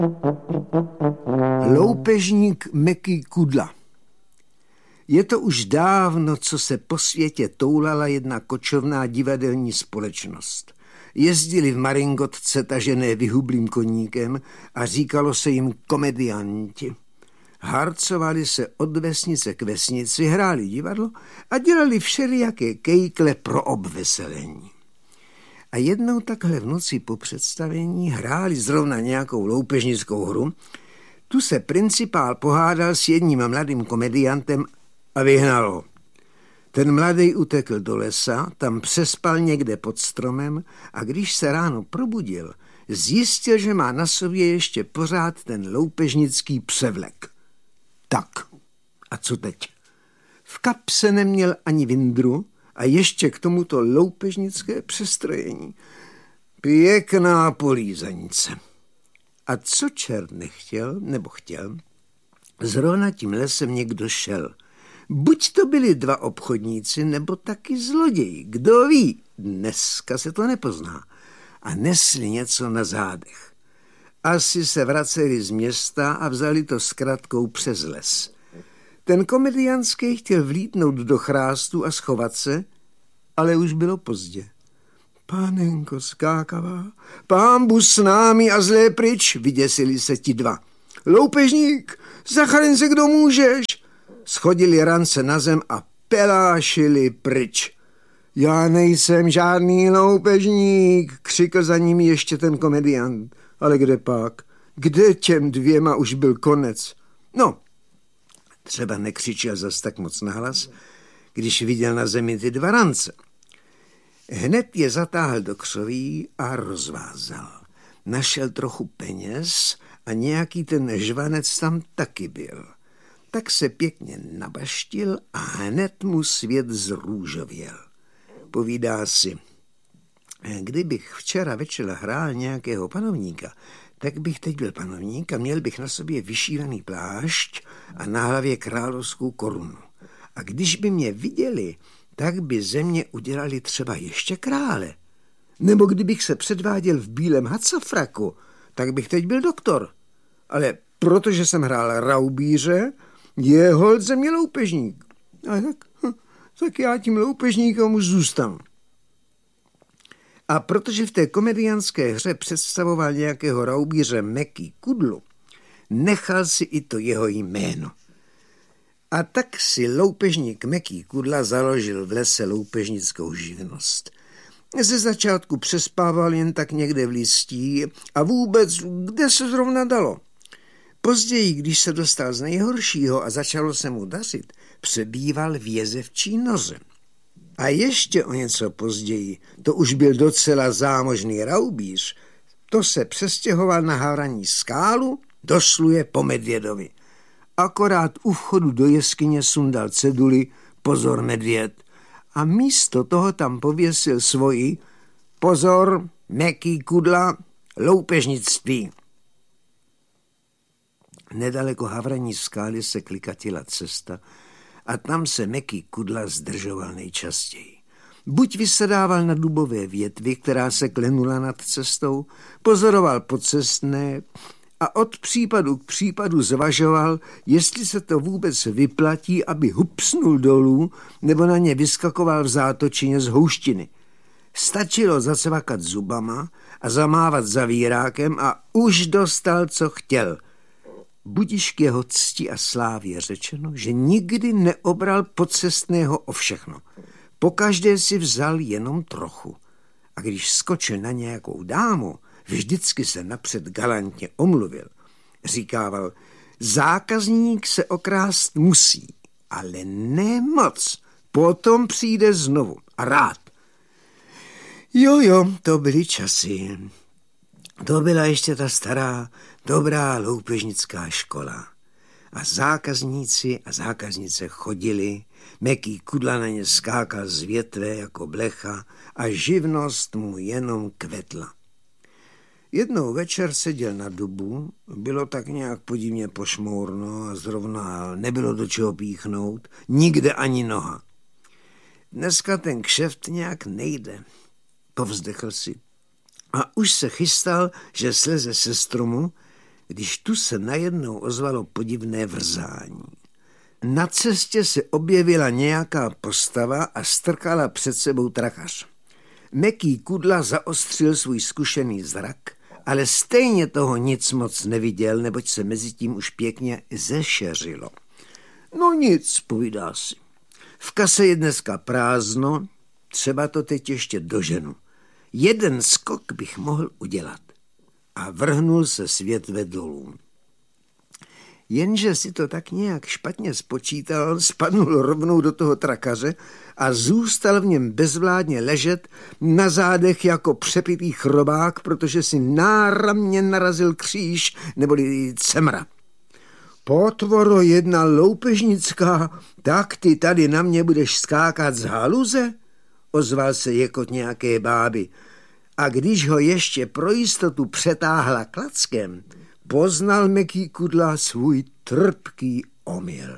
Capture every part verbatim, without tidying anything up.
Loupežník Meky Kudla. Je to už dávno, co se po světě toulala jedna kočovná divadelní společnost. Jezdili v maringotce tažené vyhublým koníkem a říkalo se jim komedianti. Harcovali se od vesnice k vesnici, hráli divadlo a dělali všelijaké kejkle pro obveselení. A jednou takhle v noci po představení hráli zrovna nějakou loupežnickou hru. Tu se principál pohádal s jedním mladým komediantem a vyhnal ho. Ten mladý utekl do lesa, tam přespal někde pod stromem a když se ráno probudil, zjistil, že má na sobě ještě pořád ten loupežnický převlek. Tak, a co teď? V kapse neměl ani vindru a ještě k tomuto loupežnické přestrojení. Pěkná polízanice. A co čert nechtěl, nebo chtěl, zrovna tím lesem někdo šel. Buď to byli dva obchodníci, nebo taky zloději. Kdo ví, dneska se to nepozná. A nesli něco na zádech. Asi se vraceli z města a vzali to zkratkou přes les. Ten komediantský chtěl vlítnout do chrástu a schovat se, ale už bylo pozdě. Pánenko skákavá, pánbu s námi a zlé pryč, vyděsili se ti dva. Loupežník, zachraň se, kdo můžeš. Schodili rance na zem a pelášili pryč. Já nejsem žádný loupežník, křikl za nimi ještě ten komediant. Ale kde pak? Kde těm dvěma už byl konec? No, třeba nekřičel zas tak moc nahlas, když viděl na zemi ty dva rance. Hned je zatáhl do křoví a rozvázal. Našel trochu peněz a nějaký ten žvanec tam taky byl. Tak se pěkně nabaštil a hned mu svět zrůžověl. Povídá si, kdybych včera večer hrál nějakého panovníka, tak bych teď byl panovník a měl bych na sobě vyšívaný plášť a na hlavě královskou korunu. A když by mě viděli, tak by ze mě udělali třeba ještě krále. Nebo kdybych se předváděl v bílém hacafraku, tak bych teď byl doktor. Ale protože jsem hrál raubíře, je holt ze mě loupežník. A tak, tak já tím loupežníkem už zůstanu. A protože v té komediánské hře představoval nějakého raubíře Meky Kudlu, nechal si i to jeho jméno. A tak si loupežník Meky Kudla založil v lese loupežnickou živnost. Ze začátku přespával jen tak někde v listí a vůbec kde se zrovna dalo. Později, když se dostal z nejhoršího a začalo se mu dařit, přebýval v jezevčí noze. A ještě o něco později, to už byl docela zámožný raubíř, to se přestěhoval na Havraní skálu, dosluje po medvědovi. Akorát u vchodu do jeskyně sundal ceduli pozor medvěd a místo toho tam pověsil svoji pozor Meky Kudla loupežnictví. Nedaleko Havraní skály se klikatila cesta a tam se Meky Kudla zdržoval nejčastěji. Buď vysedával na dubové větvi, která se klenula nad cestou, pozoroval pocestné a od případu k případu zvažoval, jestli se to vůbec vyplatí, aby hupsnul dolů nebo na ně vyskakoval v zátočině z houštiny. Stačilo zacvakat zubama a zamávat zavírákem a už dostal, co chtěl. Budiž k jeho cti a slávě řečeno, že nikdy neobral pocestného o všechno. Pokaždé si vzal jenom trochu. A když skočil na nějakou dámu, vždycky se napřed galantně omluvil. Říkával, zákazník se okrást musí, ale ne moc. Potom přijde znovu a rád. Jo, jo, to byly časy. To byla ještě ta stará, dobrá loupežnická škola. A zákazníci a zákaznice chodili, Meky Kudla na ně skákal z větve jako blecha a živnost mu jenom kvetla. Jednou večer seděl na dubu, bylo tak nějak podivně pošmourno a zrovna nebylo do čeho píchnout, nikde ani noha. Dneska ten kšeft nějak nejde, povzdechl si. A už se chystal, že sleze se stromu, když tu se najednou ozvalo podivné vrzání. Na cestě se objevila nějaká postava a strkala před sebou trakař. Meký Kudla zaostřil svůj zkušený zrak, ale stejně toho nic moc neviděl, neboť se mezi tím už pěkně zešeřilo. No nic, povídá si. V kase je dneska prázdno, třeba to teď ještě doženu. Jeden skok bych mohl udělat. A vrhnul se svět ve dolů. Jenže si to tak nějak špatně spočítal, spadnul rovnou do toho trakaře a zůstal v něm bezvládně ležet na zádech jako přepitý chrobák, protože si náramně narazil kříž neboli cemra. Potvoro jedna loupežnická, tak ty tady na mě budeš skákat z haluze? Ozval se jekot nějaké báby. A když ho ještě pro jistotu přetáhla klackem, poznal Meký Kudla svůj trpký omyl.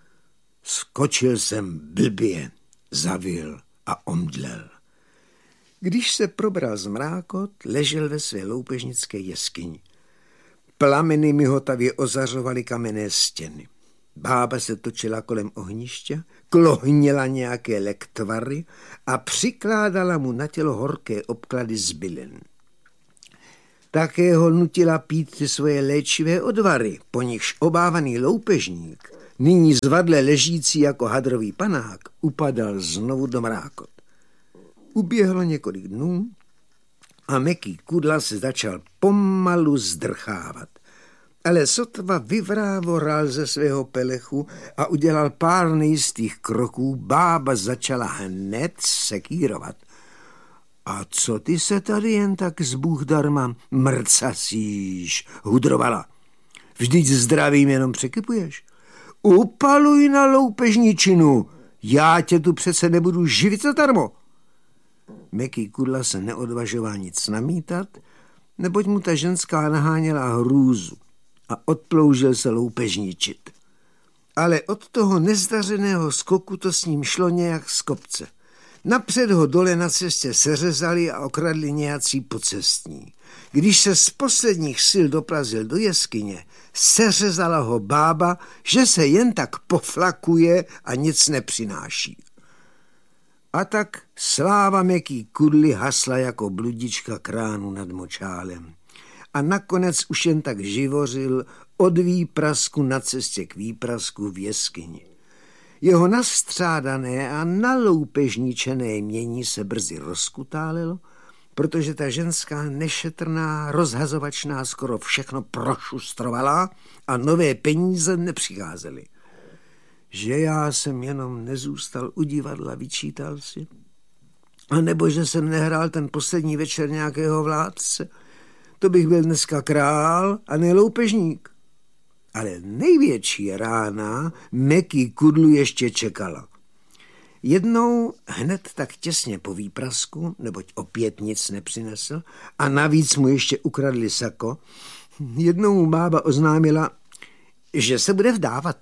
Skočil jsem blbě, zavil a omdlel. Když se probral zmrákot, ležel ve své loupežnické jeskyni. Plameny mihotavě ozařovaly kamenné stěny. Bába se točila kolem ohniště, klohněla nějaké lektvary a přikládala mu na tělo horké obklady z bylin. Také ho nutila pít ty svoje léčivé odvary, po nichž obávaný loupežník, nyní zvadle ležící jako hadrový panák, upadal znovu do mrákot. Uběhlo několik dnů a Meký Kudla se začal pomalu zdrchávat. Ale sotva vyvrávoral ze svého pelechu a udělal pár nejistých kroků, bába začala hned sekírovat. A co ty se tady jen tak z Bůh darma mrcasíš, hudrovala. Vždyť zdravím jenom překypuješ. Upaluj na loupežničinu, já tě tu přece nebudu živit zadarmo. Meký Kudla se neodvažoval nic namítat, neboť mu ta ženská naháněla hrůzu a odploužil se loupežničit. Ale od toho nezdařeného skoku to s ním šlo nějak z kopce. Napřed ho dole na cestě seřezali a okradli nějací pocestní. Když se z posledních sil doplazil do jeskyně, seřezala ho bába, že se jen tak poflakuje a nic nepřináší. A tak sláva Meký Kudly hasla jako bludička kránu nad močálem. A nakonec už jen tak živořil od výprasku na cestě k výprasku v jeskyni. Jeho nastřádané a naloupežničené jmění se brzy rozkutálilo, protože ta ženská nešetrná, rozhazovačná skoro všechno prošustrovala a nové peníze nepřicházely. Že já jsem jenom nezůstal u divadla, vyčítal si. A nebo že jsem nehrál ten poslední večer nějakého vládce, to bych byl dneska král a ne loupežník. Ale největší rána Meký Kudlu ještě čekala. Jednou hned tak těsně po výprasku, neboť opět nic nepřinesl, a navíc mu ještě ukradli sako, jednou mu bába oznámila, že se bude vdávat.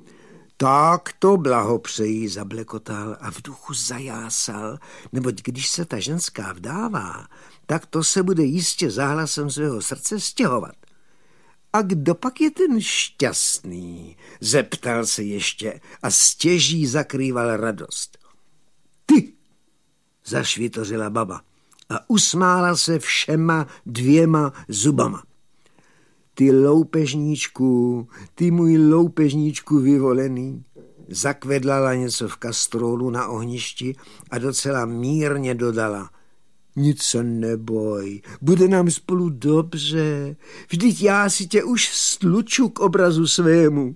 Tak to blahopřeji, zablekotal a v duchu zajásal, neboť když se ta ženská vdává, tak to se bude jistě záhlasem svého srdce stěhovat. A kdo pak je ten šťastný? Zeptal se ještě a stěží zakrýval radost. Ty, zašvitořila baba a usmála se všema dvěma zubama. Ty loupežníčku, ty můj loupežníčku vyvolený, zakvedlala něco v kastrolu na ohništi a docela mírně dodala. Nic se neboj, bude nám spolu dobře, vždyť já si tě už stluču k obrazu svému.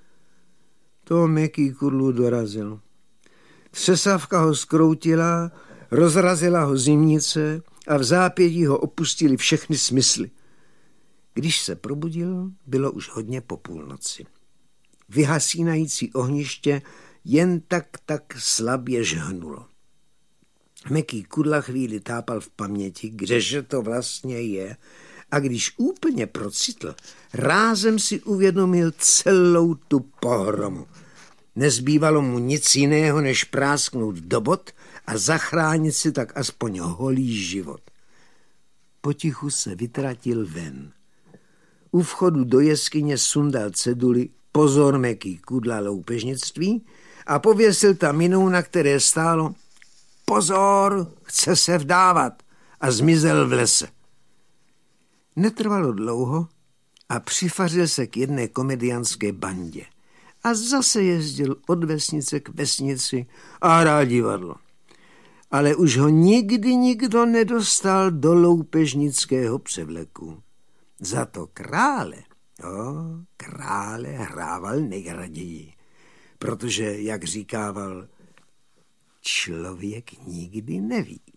To Meký Kudlu dorazil. Třesávka ho skroutila, rozrazila ho zimnice a v zápětí ho opustili všechny smysly. Když se probudil, bylo už hodně po půlnoci. Vyhasínající ohniště jen tak tak slabě žhnulo. Meký Kudla chvíli tápal v paměti, kdeže to vlastně je, a když úplně procitl, rázem si uvědomil celou tu pohromu. Nezbývalo mu nic jiného, než prásknout do bod a zachránit si tak aspoň holý život. Potichu se vytratil ven. U vchodu do jeskyně sundal ceduli Pozor, Meký Kudla, loupežnictví a pověsil tam jinou, na které stálo Pozor, chce se vdávat, a zmizel v lese. Netrvalo dlouho a přifařil se k jedné komediánské bandě a zase jezdil od vesnice k vesnici a hrál divadlo. Ale už ho nikdy nikdo nedostal do loupežnického převleku. Za to krále, o, krále hrával nejraději, protože, jak říkával, člověk nikdy neví.